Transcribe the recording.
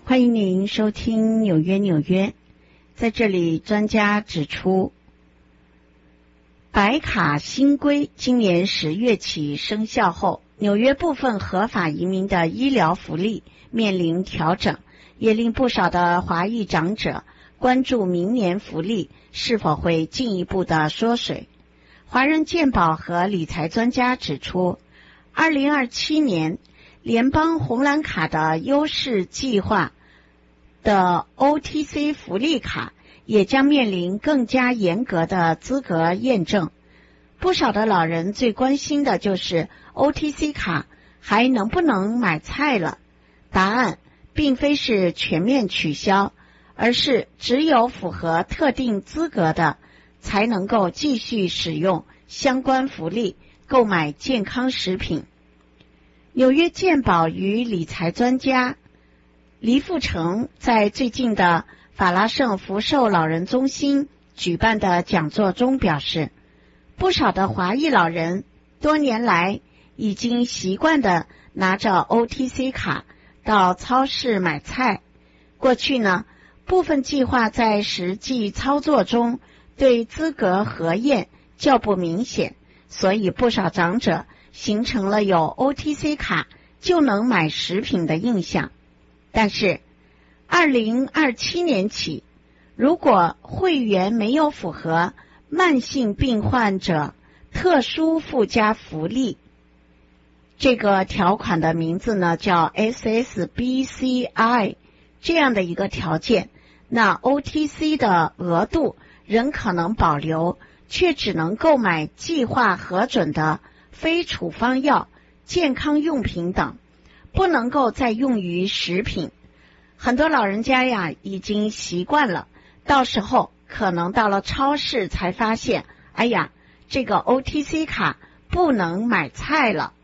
欢迎您收听纽约。在这里，专家指出，白卡新规今年10月起生效后，纽约部分合法移民的医疗福利面临调整，也令不少的华裔长者关注明年福利是否会进一步的缩水。华人健保和理财专家指出，2027年联邦红蓝卡的优势计划的 OTC 福利卡也将面临更加严格的资格验证。不少的老人最关心的就是 OTC 卡还能不能买菜了。答案并非是全面取消，而是只有符合特定资格的才能够继续使用相关福利购买健康食品。纽约健保与理财专家黎富成在最近的法拉盛福寿老人中心举办的讲座中表示，不少的华裔老人多年来已经习惯地拿着 OTC 卡到超市买菜。过去呢，部分计划在实际操作中对资格核验较不明显，所以不少长者形成了有 OTC 卡就能买食品的印象。但是2027年起，如果会员没有符合慢性病患者特殊附加福利，这个条款的名字呢叫 SSBCI 这样的一个条件，那 OTC 的额度仍可能保留，却只能购买计划核准的非处方药、健康用品等，不能够再用于食品。很多老人家呀已经习惯了，到时候可能到了超市才发现，哎呀，这个 OTC 卡不能买菜了。